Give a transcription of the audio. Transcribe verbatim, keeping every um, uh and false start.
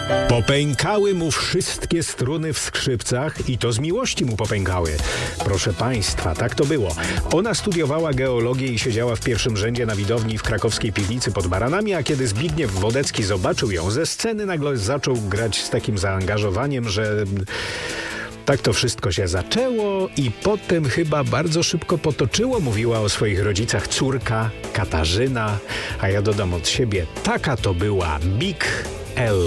Popękały mu wszystkie struny w skrzypcach i to z miłości mu popękały. Proszę państwa, tak to było. Ona studiowała geologię i siedziała w pierwszym rzędzie na widowni w krakowskiej piwnicy pod Baranami, a kiedy Zbigniew Wodecki zobaczył ją ze sceny, nagle zaczął grać z takim zaangażowaniem, że... Tak to wszystko się zaczęło i potem chyba bardzo szybko potoczyło. Mówiła o swoich rodzicach córka Katarzyna, a ja dodam od siebie, taka to była Big L.